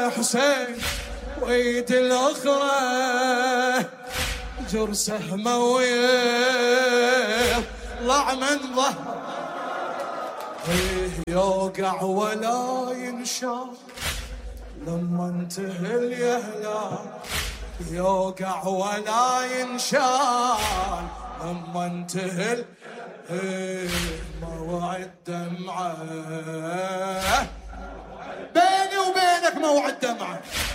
حسين ويد الأخرى جرسه مويطلع من ظهر يوقع ولا ينشر لما انتهل يهلال يوقع ولا ينشال لما انتهل موعد دمعه بيني وبينك موعد دمعه.